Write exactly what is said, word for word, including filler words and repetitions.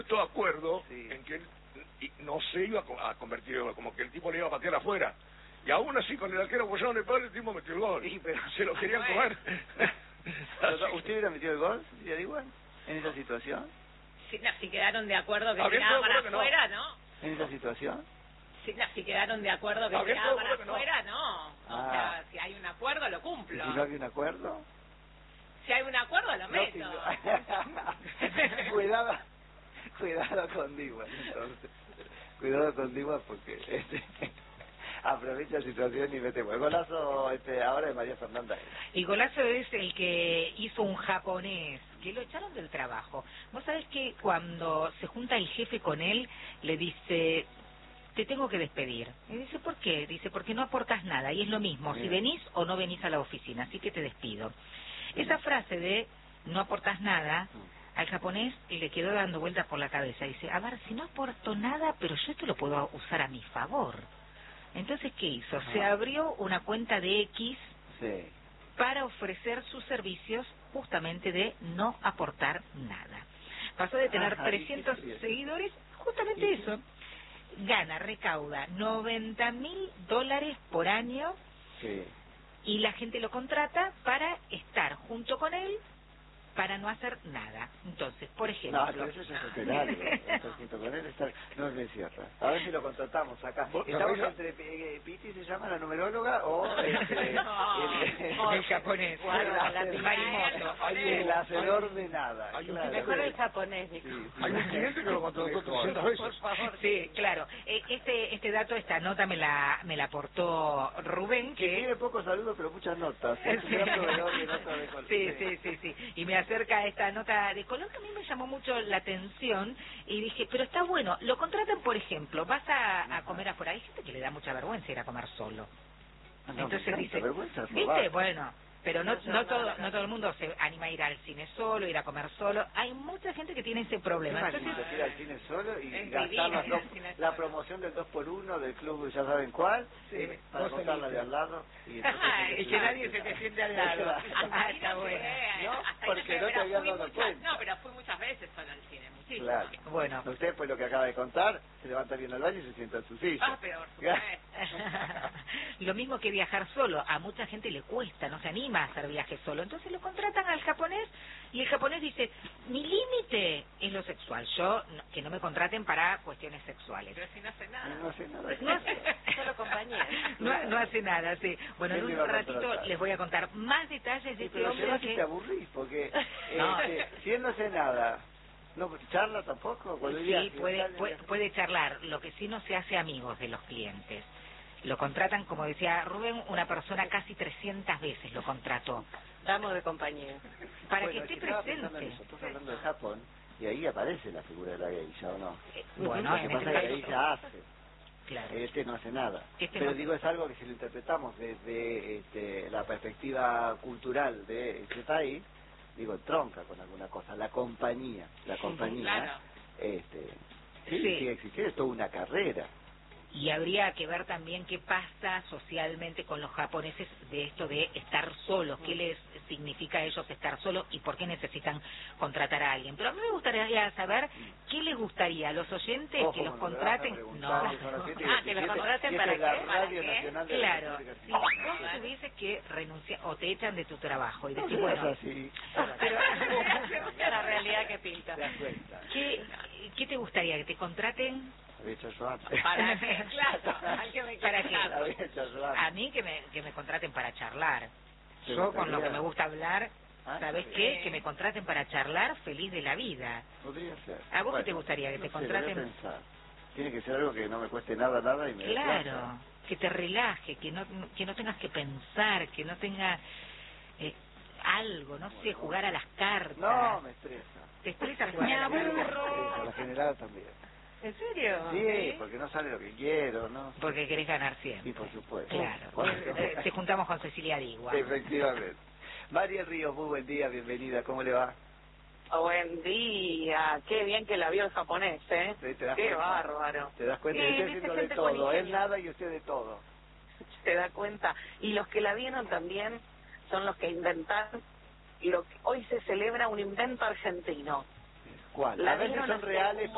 de acuerdo sí. en que él no se iba a convertir en gol, como que el tipo le iba a patear afuera. Y aún así, con el arquero apoyado en el palo, el tipo metió el gol. Sí, pero... Se lo querían comer. ¿Usted hubiera metido el gol, sería igual, en esa situación? Sí, no, si quedaron de acuerdo que Habían tiraba todo para que no. afuera, ¿no? ¿En esa situación? Sí, no, si quedaron de acuerdo que Habían tiraba todo para que no. afuera, no. O Ah. sea, si hay un acuerdo, lo ¿Y cumplo. si no había un acuerdo? Si hay un acuerdo, lo No, meto. si no- cuidado, cuidado con Diwa, entonces. Cuidado con Diwa porque este, aprovecha la situación y mete el golazo este, ahora de María Fernanda. El golazo es el que hizo un japonés, que lo echaron del trabajo. Vos sabés que cuando se junta el jefe con él, le dice... te tengo que despedir. Y dice, ¿por qué? Dice, porque no aportas nada, y es lo mismo, si venís o no venís a la oficina, así que te despido. Esa frase de no aportas nada, al japonés le quedó dando vueltas por la cabeza. Dice, a ver, si no aporto nada, pero yo esto lo puedo usar a mi favor. Entonces, ¿qué hizo? Ajá. Se abrió una cuenta de X Sí. para ofrecer sus servicios justamente de no aportar nada. Pasó de tener Ajá, trescientos ¿y qué sería? seguidores, justamente eso. Gana, recauda noventa mil dólares por año Sí. y la gente lo contrata para estar junto con él para no hacer nada. Entonces, por ejemplo... No, pero eso ya es operario. Estar junto con él, estar... No me cierra. A ver si lo contratamos acá. ¿Vos- ¿Estamos no? entre eh, Piti, se llama la numeróloga, o este, No. el, el japonés, Guarda, la la Marimoto. el hacedor de nada? Hay un Claro. Mejor el japonés, Sí, dijo. sí. Hay un cliente que lo contrató trescientas veces. Por favor. Sí, claro. Eh, Este este dato, esta nota me la me la aportó Rubén, Que que... tiene pocos saludos, pero muchas notas. Es un gran proveedor de notas de color. Sí, sí, sí, sí. Y me acerca esta nota de color que a mí me llamó mucho la atención y dije, pero está bueno, lo contratan, por ejemplo, vas a, a comer afuera. Hay gente que le da mucha vergüenza ir a comer solo. Ah, no, Entonces me encanta, dice, vergüenza, ¿viste? robar. Bueno, pero no no todo no todo el mundo se anima a ir al cine solo, ir a comer solo. Hay mucha gente que tiene ese problema. Entonces, Entonces, ir al cine solo y Es gastar divino las ir dos, al cine la solo. promoción del dos por uno del club, ya saben cuál, Sí, eh, para vos contar la solito. de al lado. Y, entonces Ay, y que nadie se te siente al lado. Claro. Ah, Ahí está no bueno. llegué, ¿No? hasta ahí Porque llegué, no te pero habías fui dado muchas- cuenta. No, pero fui muchas veces solo al cine, muchísimo. Claro. Bueno. Usted, pues lo que acaba de contar, se levanta bien al baño y se sienta en su silla. Ah, peor, supuesto. Lo mismo que viajar solo, a mucha gente le cuesta, no se anima a hacer viajes solo, entonces lo contratan al japonés y el japonés dice, mi límite es lo sexual, yo no- que no me contraten para cuestiones sexuales. Pero si no hace nada. No hace nada. No hace, Solo compañía. no, no hace nada, sí. Bueno, en ¿Quién un le va a ratito contratar? les voy a contar más detalles de Sí, este pero hombre llevas y te que... aburrís, porque No. este, si él no hace nada, no charla tampoco. Cuando Sí, diga, puede, sale- puede, puede charlar, lo que sí no se hace amigos de los clientes. Lo contratan, como decía Rubén, una persona casi trescientas veces lo contrató. Damos de compañía. Para Bueno, que esté es estaba pensando en presente. eso. Estás hablando de Japón y ahí aparece la figura de la geisha, ¿o no? Eh, Bueno, Lo que en pasa este es que la caso, geisha hace. claro. Este no hace nada. Este Pero no- digo, es algo que si lo interpretamos desde este, la perspectiva cultural de este país, digo, tronca con alguna cosa. La compañía, la compañía, Claro. este, sí, Sí. sigue existiendo, es toda una carrera. Y habría que ver también qué pasa socialmente con los japoneses de esto de estar solos, qué les significa a ellos estar solos y por qué necesitan contratar a alguien. Pero a mí me gustaría saber qué les gustaría a los oyentes Ojo, que los cuando me vas a contraten. preguntar, No, que son las siete y Ah, que los veintisiete, contraten y para esta es qué, la para Radio qué. Nacional de la claro, República si Argentina. vos tuvieses que renunciar o te echan de tu trabajo y No decís, seas bueno, así. pero La realidad que pinta. Te das cuenta. ¿qué, ¿qué te gustaría? ¿Que te contraten? Lo había hecho yo antes. ¿Para qué? Claro, hay que me ¿Para qué? Lo había hecho yo antes. A mí que me, que me contraten para charlar. ¿Te Yo con lo gustaría? que me gusta hablar, Ah, ¿sabes sí. qué? Que me contraten para charlar, feliz de la vida. Podría ser. ¿A vos qué Bueno, te gustaría? ¿Que no te sé, lo voy a contraten? pensar. Tiene que ser algo que no me cueste nada, nada y me dé Claro, placer. que te relaje, que no que no tengas que pensar, que no tenga eh, algo, no sé, jugar a las cartas. No, me estresa. ¿Te estresa jugar Me a las aburro. Me cartas? estresa, la general también. ¿En serio? Sí, porque no sale lo que quiero, ¿no? Porque querés ganar Sí, siempre. por supuesto. Claro. Bueno, Eh, Te juntamos con Cecilia Digua. efectivamente. María Ríos, muy buen día, bienvenida, ¿cómo le va? Buen día, qué bien que la vio el japonés, ¿eh? Sí, ¿te das Qué cuenta? bárbaro. ¿Te das cuenta? Sí, Estoy viste, haciendo de gente con todo, él ingenio. nada y usted de todo. Se da cuenta. Y los que la vieron también son los que inventaron lo que hoy se celebra un invento argentino. ¿Cuál? La A ver si vieron son hacer reales. un